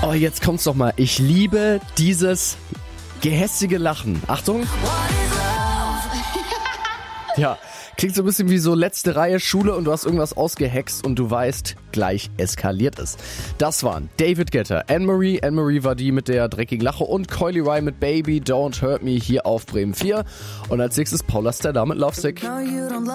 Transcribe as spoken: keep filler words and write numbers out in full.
Oh, jetzt kommt's doch mal. Ich liebe dieses gehässige Lachen. Achtung. Ja, klingt so ein bisschen wie so letzte Reihe Schule und du hast irgendwas ausgehext und du weißt, gleich eskaliert es. Das waren David Guetta, Anne-Marie. Anne-Marie war die mit der dreckigen Lache und Coi Leray mit Baby Don't Hurt Me hier auf Bremen vier. Und als nächstes Paula Stella mit Lovesick.